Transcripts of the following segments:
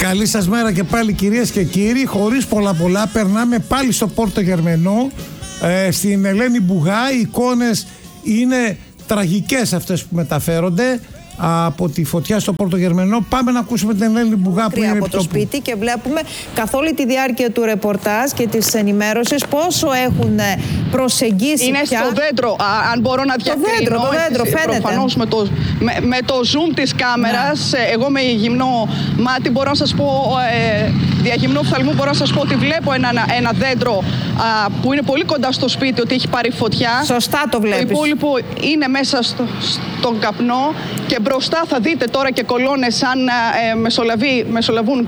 Καλή σας μέρα και πάλι, κυρίες και κύριοι. Χωρίς πολλά περνάμε πάλι στο Πόρτο Γερμενό, στην Ελένη Μπουγά. Οι εικόνες είναι τραγικές αυτές που μεταφέρονται από τη φωτιά στο Πόρτο Γερμενό. Πάμε να ακούσουμε την Ελένη Μπουγά που είναι από το σπίτι και βλέπουμε καθ' όλη τη διάρκεια του ρεπορτάζ και της ενημέρωσης πόσο έχουν προσεγγίσει. Είναι πια στο δέντρο, αν μπορώ να διακρίνω. Το δέντρο φαίνεται. Προφανώς με το zoom της κάμερας, εγώ με γυμνό μάτι μπορώ να σας πω, διαγυμνό οφθαλμού μπορώ να σας πω ότι βλέπω ένα δέντρο που είναι πολύ κοντά στο σπίτι, ότι έχει πάρει φωτιά. Σωστά το βλέπεις. Το υπόλοιπο είναι μέσα στον καπνό και μπροστά θα δείτε τώρα και κολόνες αν μεσολαβούν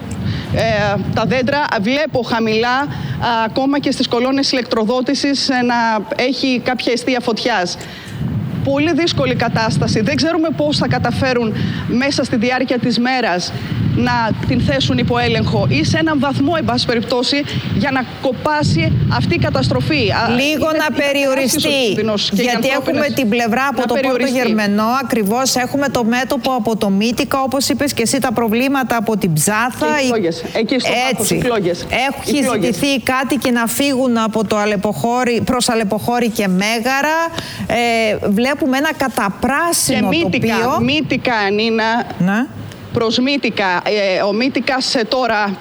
τα δέντρα. Βλέπω χαμηλά ακόμα και στις κολόνες ηλεκτροδότησης να έχει κάποια εστία φωτιάς. Πολύ δύσκολη κατάσταση. Δεν ξέρουμε πώς θα καταφέρουν μέσα στη διάρκεια της μέρας να την θέσουν υπό έλεγχο ή σε έναν βαθμό, εν πάση περιπτώσει, για να κοπάσει αυτή η καταστροφή. Λίγο να περιοριστεί. Γιατί έχουμε την πλευρά από το Πόρτο Γερμενό, ακριβώς έχουμε το μέτωπο από το Μύτικα, όπως είπες και εσύ, τα προβλήματα από την Ψάθα. Εκεί στο βάθος, οι φλόγες. Έχει ζητηθεί κάτι και να φύγουν από το προς Αλεποχώρη και Μέγαρα. Βλέπουμε ένα καταπράσινο τοπίο. Μύτικα, Νίνα. Ναι. Προς Μύτικα. Ο Μύτικας τώρα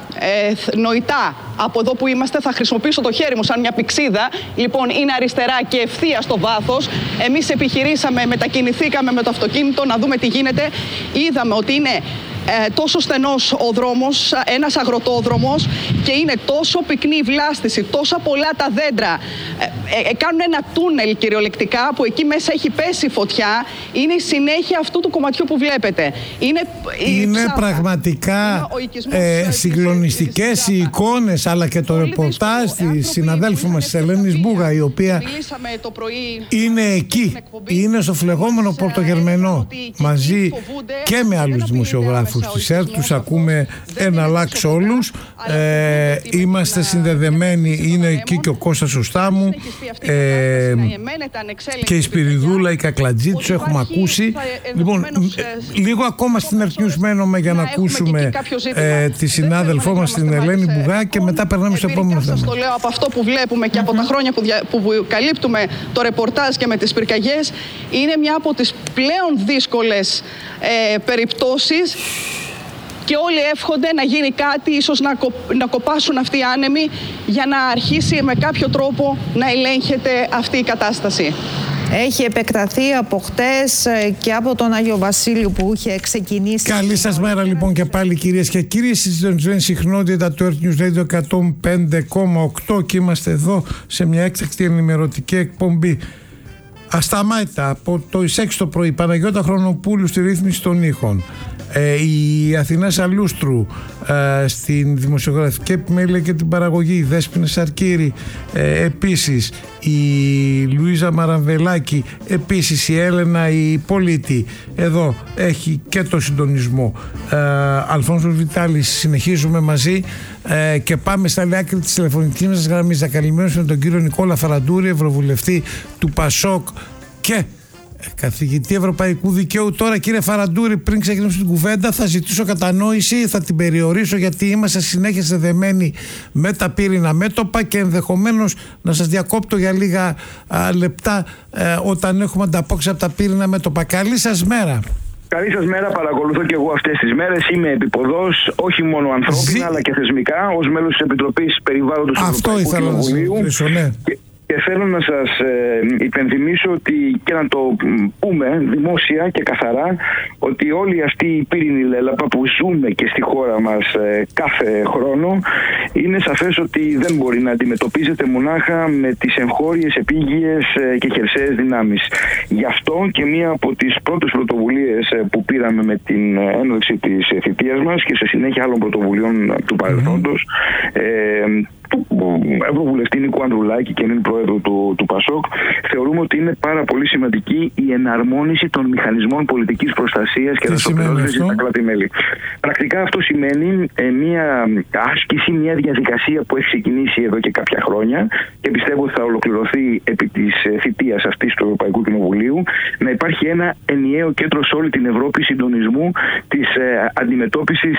νοητά από εδώ που είμαστε, θα χρησιμοποιήσω το χέρι μου σαν μια πηξίδα. Λοιπόν, είναι αριστερά και ευθεία στο βάθος. Εμείς επιχειρήσαμε, μετακινηθήκαμε με το αυτοκίνητο να δούμε τι γίνεται. Είδαμε ότι είναι τόσο στενός ο δρόμος, ένας αγροτόδρομος, και είναι τόσο πυκνή η βλάστηση, τόσα πολλά τα δέντρα. Κάνουν ένα τούνελ κυριολεκτικά που εκεί μέσα έχει πέσει φωτιά. Είναι η συνέχεια αυτού του κομματιού που βλέπετε. Είναι πραγματικά συγκλονιστικές οι εικόνες, αλλά και το ρεπορτάζ της συναδέλφου μας της Ελένης Μπουγά, η οποία είναι εκεί, είναι στο φλεγόμενο Πόρτο Γερμενό, μαζί και με άλλους δημοσιογράφους της ΕΡΤ. Τους ακούμε ένα λάξ όλους. Είμαστε συνδεδεμένοι, είναι εκεί και ο Κώστας ο Στάμου και η Σπυριδούλα, η Κακλατζή, τους έχουμε ακούσει. Λοιπόν, λίγο ακόμα στην ΕΡΤ News μένουμε για να ακούσουμε τη συνάδελφό μας την Ελένη Μπουγά και μετά περνάμε στο επόμενο θέμα. Σας το λέω από αυτό που βλέπουμε και από τα χρόνια που καλύπτουμε το ρεπορτάζ και με τις πυρκαγιές, είναι μια από τις πλέον δύσκολες περιπτώσεις και όλοι εύχονται να γίνει κάτι, ίσως να κοπάσουν αυτοί οι άνεμοι για να αρχίσει με κάποιο τρόπο να ελέγχεται αυτή η κατάσταση. Έχει επεκταθεί από χτες και από τον Άγιο Βασίλειο που είχε ξεκινήσει. Καλή σας μέρα λοιπόν και πάλι, κυρίες και κύριοι. Στη συχνότητα του Earth News Radio 105,8 και είμαστε εδώ σε μια έκτακτη ενημερωτική εκπομπή. Ασταμάτητα από το 6 το πρωί, Παναγιώτα Χρονοπούλου στη ρύθμιση των ήχων, η Αθηνά Σαλούστρου στην δημοσιογραφική επιμέλεια και την παραγωγή, η Δέσποινα Σαρκύρη, επίσης η Λουίζα Μαραβελάκη, επίσης η Έλενα η Πολίτη εδώ έχει και το συντονισμό, Αλφόνσος Βιτάλης. Συνεχίζουμε μαζί και πάμε στα άλλη άκρη της τηλεφωνικής μας γραμμής. Καλημέρωση με τον κύριο Νικόλα Φαραντούρη, ευρωβουλευτή του ΠΑΣΟΚ και καθηγητή Ευρωπαϊκού Δικαίου. Τώρα, κύριε Φαραντούρη, πριν ξεκινήσουμε την κουβέντα, θα ζητήσω κατανόηση, θα την περιορίσω, γιατί είμαστε συνέχεια συνδεμένοι με τα πύρινα μέτωπα και ενδεχομένως να σας διακόπτω για λίγα λεπτά όταν έχουμε ανταπόκριση από τα πύρινα μέτωπα. Καλή σας μέρα. Καλή σας μέρα, παρακολουθώ και εγώ αυτές τις μέρες. Είμαι επίποδος, όχι μόνο ανθρώπινα, αλλά και θεσμικά, ως μέλος της Επιτροπής Περιβάλλοντος του Ευρωπαϊκού Κοινοβουλίου. Και θέλω να σας υπενθυμίσω ότι, και να το πούμε δημόσια και καθαρά, ότι όλη αυτή η πύρινη λέλαπα που ζούμε και στη χώρα μας κάθε χρόνο, είναι σαφές ότι δεν μπορεί να αντιμετωπίζεται μονάχα με τις εγχώριες, επίγειες και χερσαίες δυνάμεις. Γι' αυτό και μία από τις πρώτες πρωτοβουλίες που πήραμε με την έναρξη της θητείας μας και σε συνέχεια άλλων πρωτοβουλειών του παρελθόντος, του Ευρωβουλευτή Νίκου Ανδρουλάκη και είναι πρόεδρο του ΠΑΣΟΚ, θεωρούμε ότι είναι πάρα πολύ σημαντική η εναρμόνιση των μηχανισμών πολιτικής προστασίας και δασοπυρόσβεσης στα κράτη-μέλη. Πρακτικά αυτό σημαίνει μια άσκηση, μια διαδικασία που έχει ξεκινήσει εδώ και κάποια χρόνια και πιστεύω ότι θα ολοκληρωθεί επί της θητείας αυτής του Ευρωπαϊκού Κοινοβουλίου, να υπάρχει ένα ενιαίο κέντρο σε όλη την Ευρώπη συντονισμού της αντιμετώπισης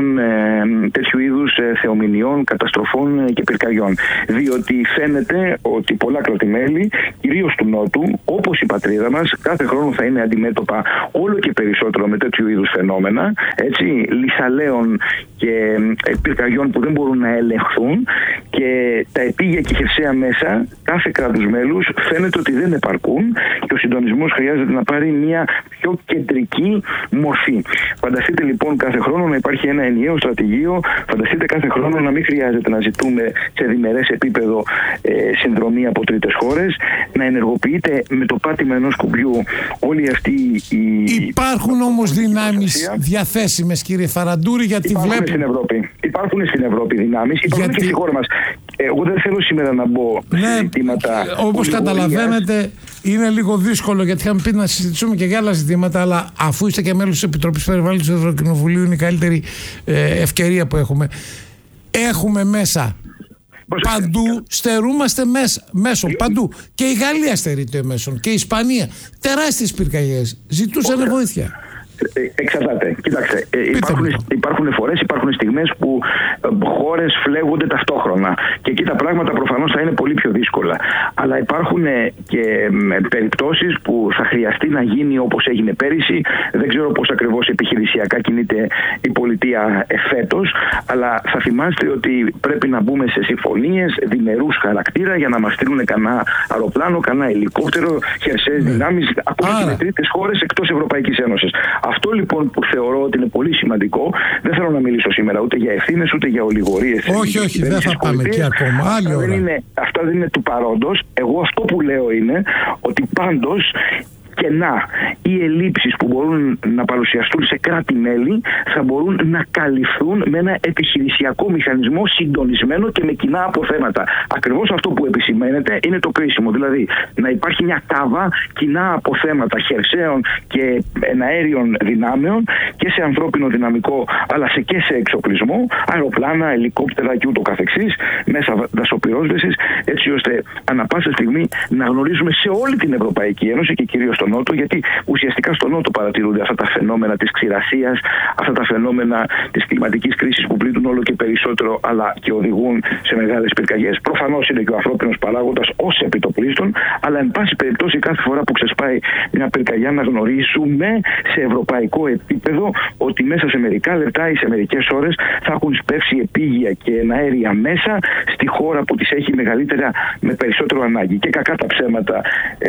τέτοιου είδους θεομηνιών, καταστροφών και πυρκαγιών. Διότι φαίνεται ότι πολλά κράτη-μέλη, κυρίως του Νότου, όπως η πατρίδα μας, κάθε χρόνο θα είναι αντιμέτωπα όλο και περισσότερο με τέτοιου είδους φαινόμενα, έτσι, λυσαλέων και πυρκαγιών που δεν μπορούν να ελεγχθούν, και τα επίγεια και χερσαία μέσα κάθε κράτους μέλους φαίνεται ότι δεν επαρκούν και ο συντονισμός χρειάζεται να πάρει μια πιο κεντρική μορφή. Φανταστείτε λοιπόν κάθε χρόνο να υπάρχει ένα ενιαίο στρατηγείο, φανταστείτε κάθε χρόνο να μην χρειάζεται να ζητούμε σε διμερές επίπεδο συνδρομή από τρίτες χώρες, να ενεργοποιείται με το πάτημα ενός κουμπιού όλη αυτή η... Υπάρχουν όμως δυνάμεις διαθέσιμες, κύριε Φαραντούρη, γιατί βλέπουμε... Υπάρχουν στην Ευρώπη δυνάμεις, υπάρχουν και στη χώρα μας. Εγώ δεν θέλω σήμερα να μπω σε ζητήματα... Όπως καταλαβαίνετε, είναι λίγο δύσκολο, γιατί είχαμε πει να συζητήσουμε και για άλλα ζητήματα, αλλά αφού είστε και μέλος της Επιτροπής Περιβάλλοντος του Ευρωκοινοβουλίου, είναι η καλύτερη ευκαιρία που έχουμε. Έχουμε μέσα. Παντού στερούμαστε μέσω. Παντού. Και η Γαλλία στερείται μέσων. Και η Ισπανία. Τεράστιες πυρκαγιές. Ζητούσαν βοήθεια. Εξαρτάται. Κοιτάξτε, υπάρχουν φορές, υπάρχουν στιγμές που χώρες φλέγονται ταυτόχρονα και εκεί τα πράγματα προφανώς θα είναι πολύ πιο δύσκολα. Αλλά υπάρχουν και περιπτώσεις που θα χρειαστεί να γίνει όπως έγινε πέρυσι. Δεν ξέρω πώς ακριβώς επιχειρησιακά κινείται η πολιτεία φέτος, αλλά θα θυμάστε ότι πρέπει να μπούμε σε συμφωνίες διμερούς χαρακτήρα για να μας στείλουν κανένα αεροπλάνο, κανένα ελικόπτερο, χερσαίες δυνάμεις, ακόμα και με τρίτες χώρες εκτός Ευρωπαϊκής Ένωσης. Αυτό λοιπόν που θεωρώ ότι είναι πολύ σημαντικό, δεν θέλω να μιλήσω σήμερα ούτε για ευθύνες ούτε για ολιγορίες. Όχι, δεν θα πάμε εκεί ακόμα. Αυτά δεν είναι του παρόντος. Εγώ αυτό που λέω είναι ότι πάντως κενά ή ελλείψεις που μπορούν να παρουσιαστούν σε κράτη-μέλη θα μπορούν να καλυφθούν με ένα επιχειρησιακό μηχανισμό συντονισμένο και με κοινά αποθέματα. Ακριβώς αυτό που επισημαίνεται είναι το κρίσιμο. Δηλαδή να υπάρχει μια κάβα κοινά αποθέματα χερσαίων και εναέριων δυνάμεων και σε ανθρώπινο δυναμικό, αλλά και σε εξοπλισμό, αεροπλάνα, ελικόπτερα και ούτω καθεξής, μέσα δασοπυρόσβεσης, έτσι ώστε ανά πάσα στιγμή να γνωρίζουμε σε όλη την Ευρωπαϊκή Ένωση και κυρίως στο Νότο, γιατί ουσιαστικά στο Νότο παρατηρούνται αυτά τα φαινόμενα της ξηρασίας, αυτά τα φαινόμενα της κλιματικής κρίσης που πλήττουν όλο και περισσότερο, αλλά και οδηγούν σε μεγάλες πυρκαγιές. Προφανώς είναι και ο ανθρώπινος παράγοντας ως επιτοπλίστων, αλλά εν πάση περιπτώσει κάθε φορά που ξεσπάει μια πυρκαγιά να γνωρίζουμε σε ευρωπαϊκό επίπεδο ότι μέσα σε μερικά λεπτά ή σε μερικές ώρες θα έχουν σπεύσει επίγεια και εναέρια μέσα στη χώρα που τις έχει μεγαλύτερα με περισσότερο ανάγκη. Και κακά τα ψέματα,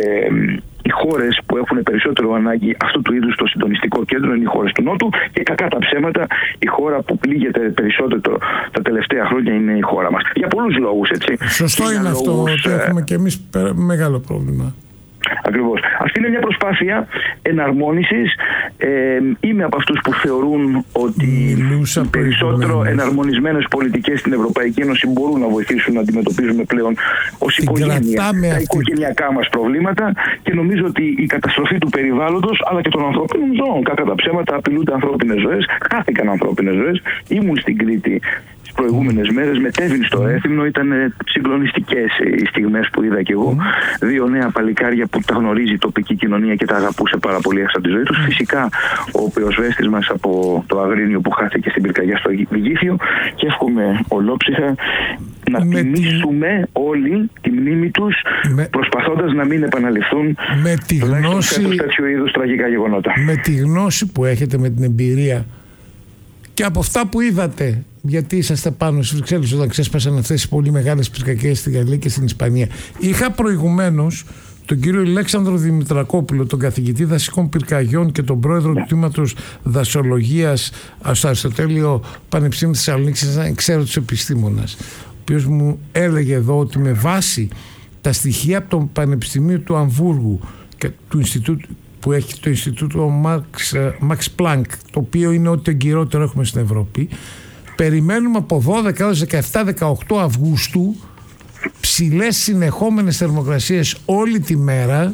οι χώρες που έχουν περισσότερο ανάγκη αυτού του είδους το συντονιστικό κέντρο είναι οι χώρες του Νότου, και κακά τα ψέματα η χώρα που πλήγεται περισσότερο τα τελευταία χρόνια είναι η χώρα μας. Για πολλούς λόγους, έτσι. Σωστό είναι αυτό, ότι έχουμε και εμείς μεγάλο πρόβλημα. Ακριβώς. Αυτή είναι μια προσπάθεια εναρμόνισης. Είμαι από αυτούς που θεωρούν ότι οι περισσότερο εναρμονισμένες πολιτικές στην Ευρωπαϊκή Ένωση μπορούν να βοηθήσουν να αντιμετωπίζουμε πλέον ως οικογένεια τα οικογενειακά μας προβλήματα, και νομίζω ότι η καταστροφή του περιβάλλοντος αλλά και των ανθρώπινων ζώων, κατά τα ψέματα απειλούνται ανθρώπινες ζωές, χάθηκαν ανθρώπινες ζωές. Ήμουν στην Κρήτη τις προηγούμενες μέρες, μετέβην στο Ρέθυμνο, ήταν συγκλονιστικές οι στιγμές που είδα κι εγώ. Δύο νέα παλικάρια που τα γνωρίζει η τοπική κοινωνία και τα αγαπούσε πάρα πολύ έξω από τη ζωή τους. Φυσικά ο πυροσβέστης μας από το Αγρίνιο που χάθηκε στην πυρκαγιά στο Βηγήθιο, και εύχομαι ολόψυχα να τιμήσουμε όλοι τη μνήμη τους, προσπαθώντας να μην επαναληφθούν με τη γνώση, τέτοιου είδους τραγικά γεγονότα. Με τη γνώση που έχετε, με την εμπειρία και από αυτά που είδατε, γιατί είσαστε πάνω στις Βρυξέλλες όταν ξέσπασαν αυτές οι πολύ μεγάλες πυρκαγιές στη Γαλλία και στην Ισπανία. Είχα προηγουμένως τον κύριο Αλέξανδρο Δημητρακόπουλο, τον καθηγητή δασικών πυρκαγιών και τον πρόεδρο του τμήματος δασολογίας στο Αριστοτέλειο Πανεπιστήμιο Θεσσαλονίκης, ξέρω τους επιστήμονας, ο οποίος μου έλεγε εδώ ότι με βάση τα στοιχεία από το Πανεπιστημίο του Αμβούργου και του Ινστιτούτου που έχει το Ινστιτούτο Max Planck, το οποίο είναι ό,τι εγκυρότερο έχουμε στην Ευρώπη, περιμένουμε από 12 έως 17-18 Αυγούστου ψηλές συνεχόμενες θερμοκρασίες όλη τη μέρα,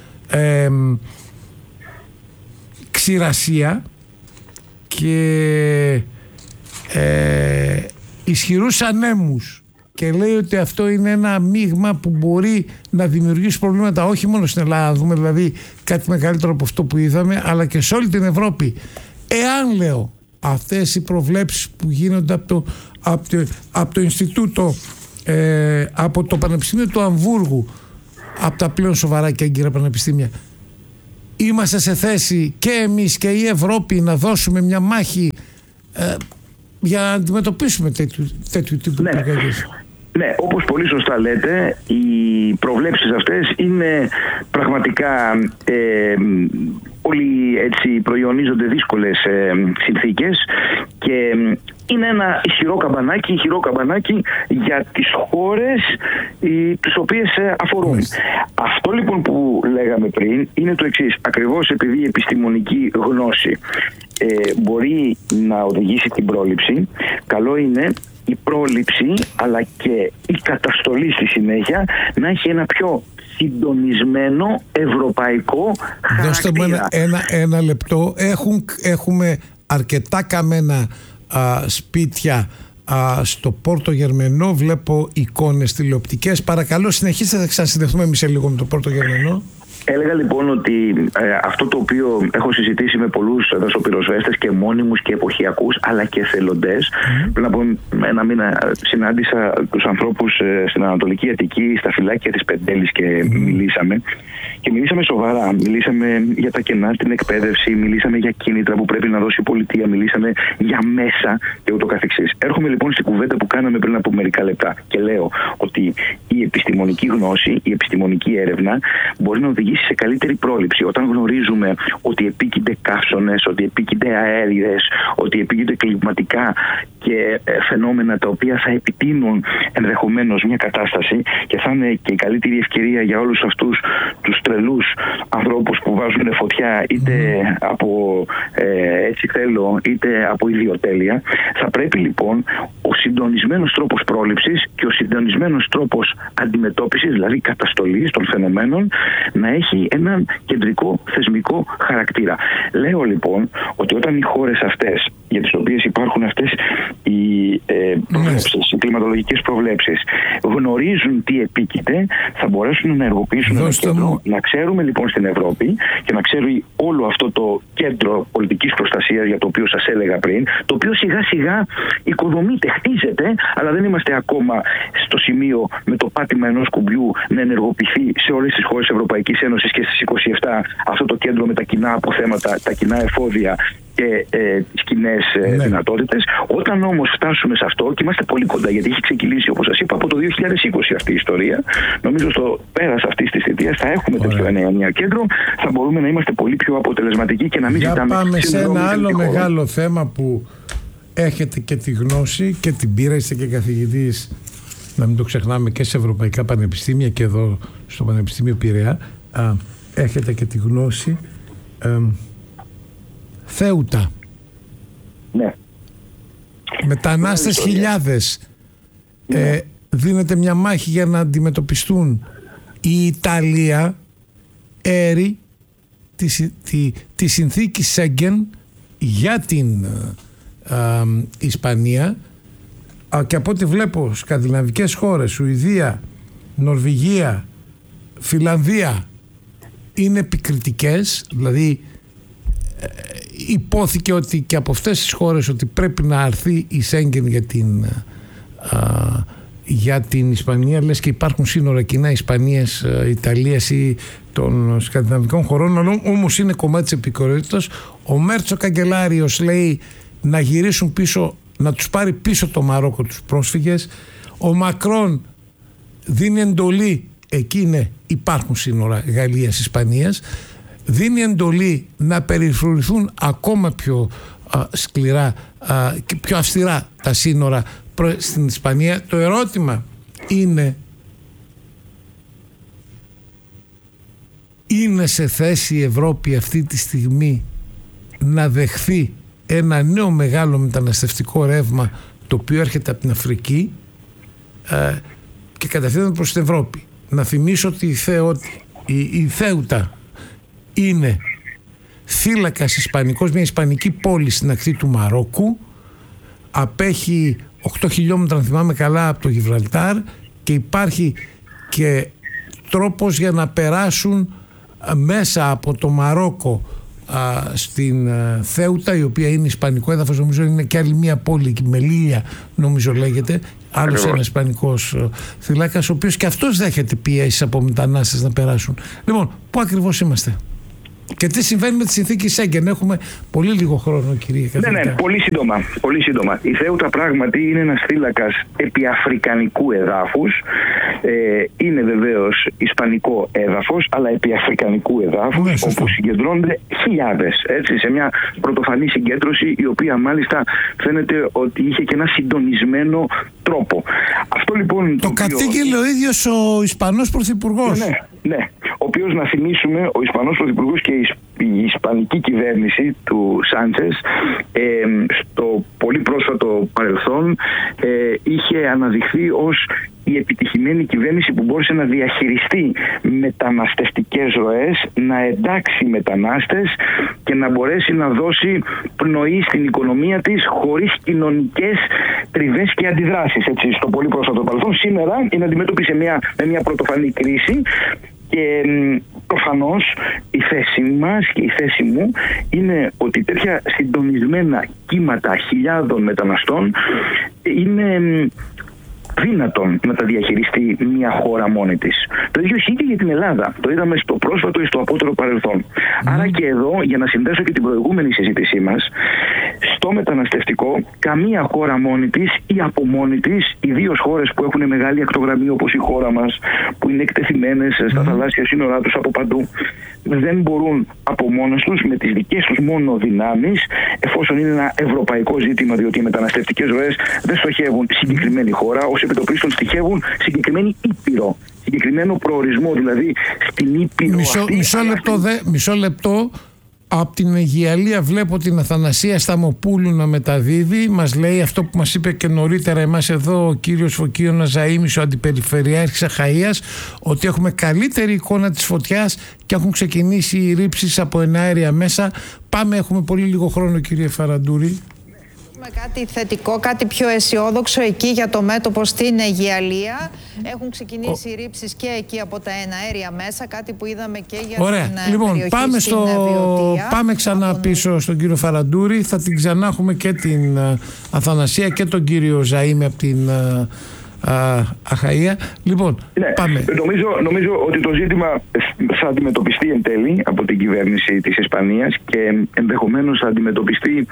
ξηρασία και ισχυρούς ανέμους, και λέει ότι αυτό είναι ένα μείγμα που μπορεί να δημιουργήσει προβλήματα όχι μόνο στην Ελλάδα, δούμε δηλαδή κάτι μεγαλύτερο από αυτό που είδαμε, αλλά και σε όλη την Ευρώπη. Εάν, λέω, αυτές οι προβλέψεις που γίνονται από το Ινστιτούτο, από το Πανεπιστήμιο του Αμβούργου, από τα πλέον σοβαρά και έγκυρα πανεπιστήμια, είμαστε σε θέση και εμείς και η Ευρώπη να δώσουμε μια μάχη για να αντιμετωπίσουμε τέτοιου τύπου πυρκαγιές? Ναι, όπως πολύ σωστά λέτε, οι προβλέψεις αυτές είναι πραγματικά πολύ έτσι προϊονίζονται δύσκολες συνθήκες και είναι ένα ισχυρό καμπανάκι για τις χώρες τις οποίες αφορούν. Αυτό λοιπόν που λέγαμε πριν είναι το εξής. Ακριβώς επειδή η επιστημονική γνώση μπορεί να οδηγήσει την πρόληψη, καλό είναι η πρόληψη αλλά και η καταστολή στη συνέχεια να έχει ένα πιο συντονισμένο ευρωπαϊκό χαρακτήρα. Δώστε μου ένα λεπτό. Έχουμε αρκετά καμένα σπίτια στο Πόρτο Γερμενό. Βλέπω εικόνες τηλεοπτικές. Παρακαλώ, συνεχίστε, θα ξανασυνδεθούμε εμείς σε λίγο με το Πόρτο Γερμενό. Έλεγα λοιπόν ότι αυτό το οποίο έχω συζητήσει με πολλούς δασοπυροσβέστες και μόνιμους και εποχιακούς αλλά και εθελοντές, πριν από ένα μήνα συνάντησα τους ανθρώπους στην Ανατολική Αττική, στα φυλάκια της Πεντέλης και μιλήσαμε σοβαρά. Μιλήσαμε για τα κενά στην εκπαίδευση, μιλήσαμε για κίνητρα που πρέπει να δώσει η πολιτεία, μιλήσαμε για μέσα και ούτω καθεξής. Έρχομαι λοιπόν στην κουβέντα που κάναμε πριν από μερικά λεπτά και λέω ότι η επιστημονική γνώση, η επιστημονική έρευνα μπορεί να οδηγήσει σε καλύτερη πρόληψη. Όταν γνωρίζουμε ότι επίκυνται καύσονες, ότι επίκυνται αέριες, ότι επίκυνται κλιματικά και φαινόμενα τα οποία θα επιτείνουν ενδεχομένως μια κατάσταση και θα είναι και η καλύτερη ευκαιρία για όλους αυτούς τους τρελούς ανθρώπους που βάζουν φωτιά είτε από έτσι θέλω είτε από ιδιοτέλεια, θα πρέπει λοιπόν ο συντονισμένος τρόπος πρόληψης και ο συντονισμένος τρόπος αντιμετώπισης, δηλαδή καταστολής των φαινομένων, να έχει έναν κεντρικό θεσμικό χαρακτήρα. Λέω λοιπόν ότι όταν οι χώρες αυτές για τις οποίες υπάρχουν αυτές οι προβλέψεις, οι κλιματολογικές προβλέψεις, γνωρίζουν τι επίκειται, θα μπορέσουν να ενεργοποιήσουν ένα κέντρο. Να ξέρουμε λοιπόν στην Ευρώπη και να ξέρει όλο αυτό το κέντρο πολιτικής προστασίας για το οποίο σας έλεγα πριν, το οποίο σιγά σιγά οικοδομείται, χτίζεται, αλλά δεν είμαστε ακόμα στο σημείο με το πάτημα ενός κουμπιού να ενεργοποιηθεί σε όλες τις χώρες Ευρωπαϊκής Ένωσης και στις 27 αυτό το κέντρο με τα κοινά αποθέματα, τα κοινά εφόδια και τις κοινές δυνατότητες. Όταν όμως φτάσουμε σε αυτό, και είμαστε πολύ κοντά γιατί έχει ξεκινήσει όπως σας είπα από το 2020 αυτή η ιστορία, νομίζω στο πέρας αυτής της θητείας θα έχουμε τέτοιο ένα κέντρο, θα μπορούμε να είμαστε πολύ πιο αποτελεσματικοί και να μην ζητάμε. Πάμε σε ένα άλλο μεγάλο θέμα που έχετε και τη γνώση και την πείρα, είστε και καθηγητής, να μην το ξεχνάμε, και σε ευρωπαϊκά πανεπιστήμια και εδώ στο Πανεπιστήμιο Πειραιά, έχετε και τη γνώση. Θέουτα. Ναι. Μετανάστες χιλιάδες. Δίνεται μια μάχη για να αντιμετωπιστούν. Η Ιταλία έρει τη συνθήκη Σέγγεν για την Ισπανία, και από ό,τι βλέπω σκανδιναβικές χώρες, Σουηδία, Νορβηγία, Φιλανδία, είναι επικριτικές. Δηλαδή υπόθηκε ότι και από αυτές τις χώρες ότι πρέπει να αρθεί η Σέγγεν για την Ισπανία, λες και υπάρχουν σύνορα κοινά Ισπανίας, Ιταλίας ή των σκανδιναβικών χωρών, όμως είναι κομμάτι της επικαιρότητας. Ο Μέρτσο καγκελάριος λέει να γυρίσουν πίσω, να τους πάρει πίσω το Μαρόκο τους πρόσφυγες. Ο Μακρόν δίνει εντολή, εκεί υπάρχουν σύνορα Γαλλίας-Ισπανίας, δίνει εντολή να περιφρουρηθούν ακόμα πιο σκληρά και πιο αυστηρά τα σύνορα στην Ισπανία. Το ερώτημα είναι σε θέση η Ευρώπη αυτή τη στιγμή να δεχθεί ένα νέο μεγάλο μεταναστευτικό ρεύμα, το οποίο έρχεται από την Αφρική και κατευθύνεται προς την Ευρώπη. Να θυμίσω ότι η Θέουτα είναι θύλακας ισπανικός, μια ισπανική πόλη στην ακτή του Μαρόκου, απέχει 8 χιλιόμετρα αν θυμάμαι καλά από το Γιβραλτάρ, και υπάρχει και τρόπος για να περάσουν μέσα από το Μαρόκο στην Θέουτα, η οποία είναι ισπανικό έδαφος. Νομίζω είναι και άλλη μια πόλη, η Μελίλια νομίζω λέγεται, άλλος ένας ισπανικός θυλάκας, ο οποίος και αυτός δέχεται πιέσεις από μετανάστες να περάσουν. Λοιπόν, πού ακριβώς είμαστε και τι συμβαίνει με τη συνθήκη Σέγγεν? Έχουμε πολύ λίγο χρόνο, κύριε καθηγητά. Ναι, πολύ σύντομα. Η Θέουτα πράγματι είναι ένας θύλακας επιαφρικανικού εδάφους. Είναι βεβαίως ισπανικό έδαφος, αλλά επιαφρικανικού εδάφους, όπου συγκεντρώνονται χιλιάδες, έτσι, σε μια πρωτοφανή συγκέντρωση, η οποία μάλιστα φαίνεται ότι είχε και ένα συντονισμένο τρόπο. Αυτό λοιπόν το κατήγγειλε ο ίδιος ο Ισπανός Πρωθυπουργός. Ναι. Ο οποίος, να θυμίσουμε, ο Ισπανός Πρωθυπουργός και η Ισπανική κυβέρνηση του Σάντσες στο πολύ πρόσφατο παρελθόν είχε αναδειχθεί ως η επιτυχημένη κυβέρνηση που μπόρεσε να διαχειριστεί μεταναστευτικές ροές, να εντάξει μετανάστες και να μπορέσει να δώσει πνοή στην οικονομία της χωρίς κοινωνικές τριβές και αντιδράσεις. Έτσι, στο πολύ πρόσφατο παρελθόν, σήμερα είναι αντιμέτωπη με μια πρωτοφανή κρίση. Και προφανώς η θέση μας και η θέση μου είναι ότι τέτοια συντονισμένα κύματα χιλιάδων μεταναστών είναι δύνατον να τα διαχειριστεί μια χώρα μόνη της. Το ίδιο ισχύει και για την Ελλάδα. Το είδαμε στο πρόσφατο ή στο απότερο παρελθόν. Άρα και εδώ, για να συνδέσω και την προηγούμενη συζήτησή μας, στο μεταναστευτικό, καμία χώρα μόνη της ή από μόνη της, ιδίως χώρες που έχουν μεγάλη ακτογραμμή όπως η χώρα μας, που είναι εκτεθειμένες στα θαλάσσια σύνορά τους από παντού, δεν μπορούν από μόνες τους, με τις δικές τους μόνο δυνάμεις, εφόσον είναι ένα ευρωπαϊκό ζήτημα, διότι οι μεταναστευτικές ροές δεν στοχεύουν συγκεκριμένη χώρα, ως επιτοπλίστων στοιχεύουν συγκεκριμένη ήπειρο, συγκεκριμένο προορισμό, δηλαδή στην ήπειρο Μισό λεπτό. Από την Αιγιαλία βλέπω την Αθανασία Σταμοπούλου να μεταδίδει. Μας λέει αυτό που μας είπε και νωρίτερα εμάς εδώ ο κύριος Φωκίωνας Ζαΐμης, ο Αντιπεριφερειάρχης Αχαΐας, ότι έχουμε καλύτερη εικόνα της φωτιάς και έχουν ξεκινήσει οι ρήψεις από εναέρια μέσα. Πάμε, έχουμε πολύ λίγο χρόνο, κύριε Φαραντούρη. Κάτι θετικό, κάτι πιο αισιόδοξο εκεί για το μέτωπο στην Αιγιαλία. Έχουν ξεκινήσει οι ρήψεις και εκεί από τα εναέρια μέσα, κάτι που είδαμε και για την λοιπόν, περιοχή πάμε στην Βιωτία. Πάμε ξανά πίσω στον κύριο Φαραντούρη. Θα την ξανά έχουμε και την Αθανασία και τον κύριο Ζαΐμη από την Αχαΐα. Λοιπόν, πάμε. Νομίζω ότι το ζήτημα θα αντιμετωπιστεί εν τέλει από την κυβέρνηση της Ισπανίας και ενδεχομένως θα αντιμετωπιστεί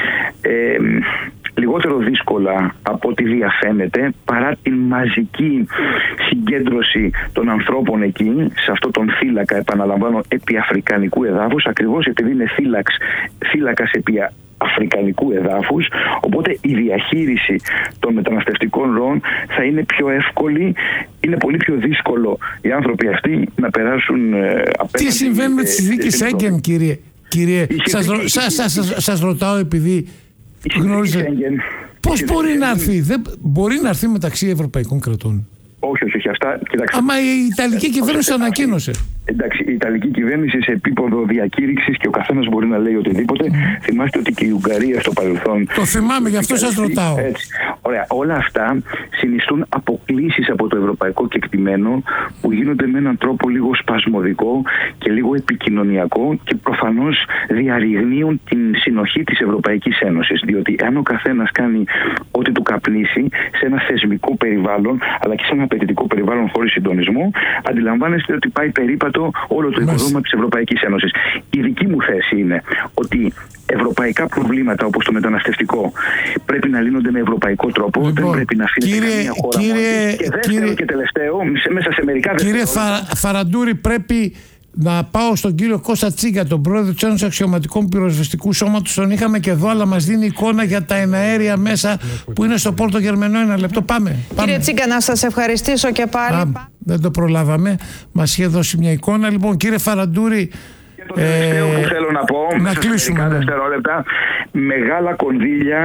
λιγότερο δύσκολα από ό,τι διαφαίνεται, παρά την μαζική συγκέντρωση των ανθρώπων εκεί, σε αυτό τον θύλακα, επαναλαμβάνω, επί αφρικανικού εδάφους, ακριβώς επειδή είναι θύλακας επί αφρικανικού εδάφους, οπότε η διαχείριση των μεταναστευτικών ροών θα είναι πιο εύκολη. Είναι πολύ πιο δύσκολο οι άνθρωποι αυτοί να περάσουν απέναντι. Τι συμβαίνει με τη συνθήκη Σέγγεν, κύριε? Σας ρωτάω επειδή γνωρίζετε. Πώς μπορεί να έρθει? Δεν μπορεί να έρθει μεταξύ ευρωπαϊκών κρατών? Όχι, αυτά. Κοιτάξτε. Άμα η Ιταλική κυβέρνηση ανακοίνωσε. Εντάξει, η Ιταλική κυβέρνηση σε επίπεδο διακήρυξης και ο καθένας μπορεί να λέει οτιδήποτε. Θυμάστε ότι και η Ουγγαρία στο παρελθόν. Το θυμάμαι, γι' αυτό σας ρωτάω. Έτσι. Ωραία. Όλα αυτά συνιστούν αποκλήσεις από το ευρωπαϊκό κεκτημένο που γίνονται με έναν τρόπο λίγο σπασμωδικό και λίγο επικοινωνιακό και προφανώς διαρριγνύουν την συνοχή της Ευρωπαϊκής Ένωσης. Διότι αν ο καθένας κάνει ό,τι του καπνίσει σε ένα θεσμικό περιβάλλον αλλά και σε ένα απαιτητικό περιβάλλον χωρίς συντονισμό, αντιλαμβάνεστε ότι πάει περίπατο όλο το οικοδόμημα της Ευρωπαϊκής Ένωσης. Η δική μου θέση είναι ότι ευρωπαϊκά προβλήματα όπως το μεταναστευτικό πρέπει να λύνονται με ευρωπαϊκό τρόπο. Δεν πρέπει να αφήνεται καμία χώρα μόνη. Και δεύτερο και τελευταίο, μέσα σε μερικά δευτερόλεπτα. Κύριε Φαραντούρη, πρέπει να πάω στον κύριο Κώστα Τσίγκα, τον πρόεδρο της Ένωσης Αξιωματικών Πυροσβεστικού Σώματος. Τον είχαμε και εδώ, αλλά μας δίνει εικόνα για τα εναέρια μέσα που είναι στο Πόρτο Γερμενό. Ένα λεπτό, πάμε. Κύριε Τσίγκα, να σας ευχαριστήσω και πάλι. Δεν το προλάβαμε. Μας είχε δώσει μια εικόνα. Λοιπόν, κύριε Φαραντούρη. Και το τελευταίο που θέλω να πω, να κλείσουμε. Δευτερόλεπτα, μεγάλα κονδύλια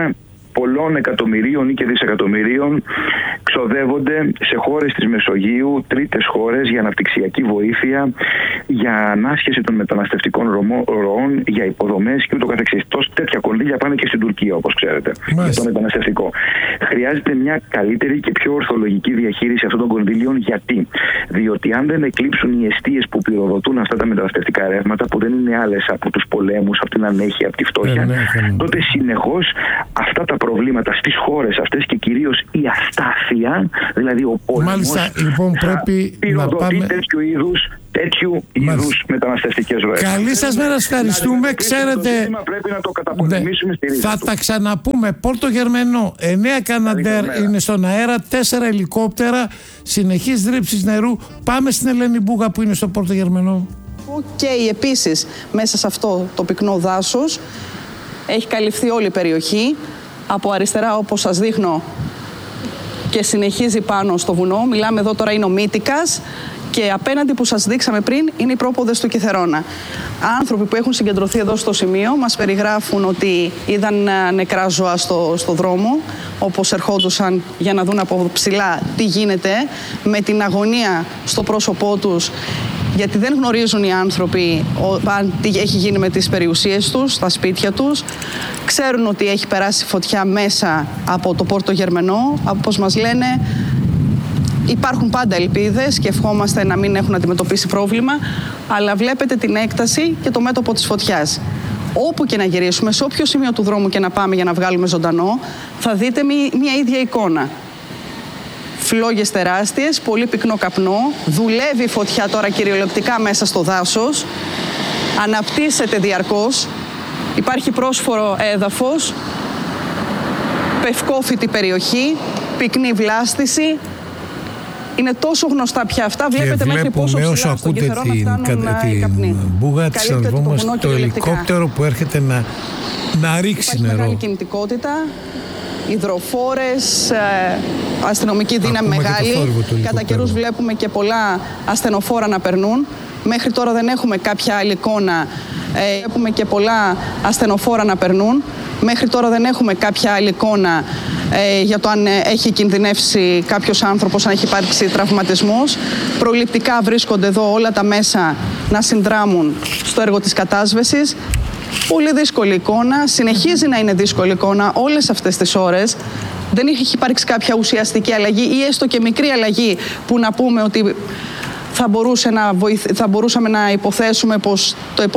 πολλών εκατομμυρίων ή και δισεκατομμυρίων ξοδεύονται σε χώρες της Μεσογείου, τρίτες χώρες, για αναπτυξιακή βοήθεια, για ανάσχεση των μεταναστευτικών ροών, για υποδομές και ούτω καθεξής. Τέτοια κονδύλια πάνε και στην Τουρκία, όπως ξέρετε, για το μεταναστευτικό. Χρειάζεται μια καλύτερη και πιο ορθολογική διαχείριση αυτών των κονδυλίων. Γιατί? Διότι αν δεν εκλείψουν οι εστίες που πυροδοτούν αυτά τα μεταναστευτικά ρεύματα, που δεν είναι άλλες από τους πολέμους, από την ανέχεια, από τη φτώχεια, τότε συνεχώς αυτά τα προβλήματα στις χώρες αυτές και κυρίως η αστάθεια, δηλαδή ο πόλεμος, μάλιστα, λοιπόν, πρέπει να πάμε τέτοιου είδους μεταναστευτικές ροές. Καλή σας μέρα, ευχαριστούμε. Ξέρετε, πρέπει να το καταπολεμήσουμε στη ρίζα θα του. τα ξαναπούμε. Πόρτο Γερμενό, 9 Καναντέρ είναι στον αέρα, 4 ελικόπτερα, συνεχής ρήψης νερού. Πάμε στην Ελένη Μπούγα που είναι στο Πόρτο Γερμενό. Και επίσης μέσα σε αυτό το πυκνό δάσος έχει καλυφθεί όλη η περιοχή. Από αριστερά, όπως σας δείχνω, και συνεχίζει πάνω στο βουνό. Μιλάμε εδώ τώρα, είναι ο Μύτικας. Και απέναντι που σας δείξαμε πριν είναι οι πρόποδες του Κιθερώνα. Άνθρωποι που έχουν συγκεντρωθεί εδώ στο σημείο μας περιγράφουν ότι είδαν νεκρά ζώα στο δρόμο, όπως ερχόντουσαν για να δουν από ψηλά τι γίνεται, με την αγωνία στο πρόσωπό τους, γιατί δεν γνωρίζουν οι άνθρωποι τι έχει γίνει με τις περιουσίες τους, τα σπίτια τους. Ξέρουν ότι έχει περάσει φωτιά μέσα από το Πόρτο Γερμενό. Όπως μας λένε, υπάρχουν πάντα ελπίδες και ευχόμαστε να μην έχουν αντιμετωπίσει πρόβλημα, αλλά βλέπετε την έκταση και το μέτωπο της φωτιάς. Όπου και να γυρίσουμε, σε όποιο σημείο του δρόμου και να πάμε για να βγάλουμε ζωντανό, θα δείτε μια ίδια εικόνα. Φλόγες τεράστιες, πολύ πυκνό καπνό, δουλεύει η φωτιά τώρα κυριολεκτικά μέσα στο δάσος, αναπτύσσεται διαρκώς, υπάρχει πρόσφορο έδαφος, πευκόφυτη περιοχή, πυκνή βλάστηση. Είναι τόσο γνωστά πια αυτά. Βλέπετε μέχρι πόσο ψηλά όσο ακούτε την Μπούγα της μας, το ελικόπτερο που έρχεται να ρίξει υπάρχει νερό. Μεγάλη κινητικότητα, υδροφόρες, αστυνομική δύναμη μεγάλη. Κατά καιρούς βλέπουμε και πολλά ασθενοφόρα να περνούν. Μέχρι τώρα δεν έχουμε κάποια άλλη εικόνα. Έχουμε και πολλά ασθενοφόρα να περνούν. Μέχρι τώρα δεν έχουμε κάποια άλλη εικόνα για το αν έχει κινδυνεύσει κάποιος άνθρωπος, αν έχει υπάρξει τραυματισμός. Προληπτικά βρίσκονται εδώ όλα τα μέσα να συνδράμουν στο έργο της κατάσβεσης. Πολύ δύσκολη εικόνα, συνεχίζει να είναι δύσκολη εικόνα όλες αυτές τις ώρες. Δεν έχει υπάρξει κάποια ουσιαστική αλλαγή ή έστω και μικρή αλλαγή που να πούμε ότι θα μπορούσαμε να υποθέσουμε πως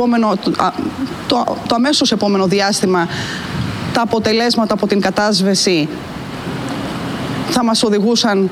το αμέσως επόμενο διάστημα τα αποτελέσματα από την κατάσβεση θα μας οδηγούσαν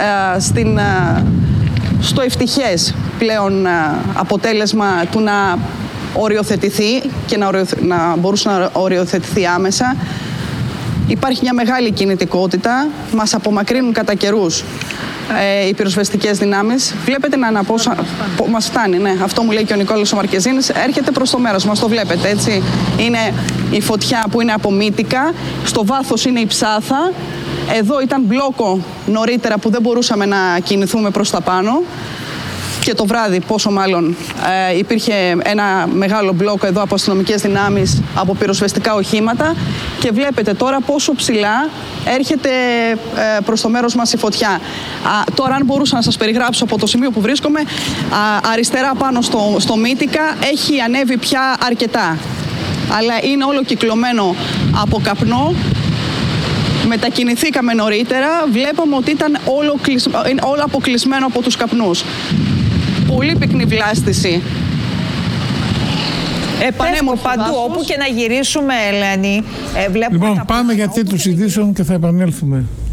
στο ευτυχές πλέον αποτέλεσμα του να οριοθετηθεί και να μπορούσε να οριοθετηθεί άμεσα. Υπάρχει μια μεγάλη κινητικότητα, μας απομακρύνουν κατά καιρούς οι πυροσβεστικές δυνάμεις. Βλέπετε μας φτάνει, ναι, αυτό μου λέει και ο Νικόλαος ο Μαρκεζίνης, έρχεται προς το μέρος μας, το βλέπετε, έτσι. Είναι η φωτιά που είναι από Μύτικα, στο βάθος είναι η Ψάθα, εδώ ήταν μπλόκο νωρίτερα που δεν μπορούσαμε να κινηθούμε προς τα πάνω. Και το βράδυ, πόσο μάλλον, υπήρχε ένα μεγάλο μπλόκο εδώ από αστυνομικές δυνάμεις, από πυροσβεστικά οχήματα και βλέπετε τώρα πόσο ψηλά έρχεται προς το μέρος μας η φωτιά. Τώρα, αν μπορούσα να σας περιγράψω από το σημείο που βρίσκομαι, αριστερά πάνω στο Μύτικα έχει ανέβει πια αρκετά. Αλλά είναι όλο κυκλωμένο από καπνό. Μετακινηθήκαμε νωρίτερα, βλέπαμε ότι ήταν όλο αποκλεισμένο από τους καπνούς. Πολύ πυκνή βλάστηση. Επανέμορφο παντού, όπου και να γυρίσουμε, Ελένη. Λοιπόν, πάμε για τίτλους ειδήσεων και θα επανέλθουμε.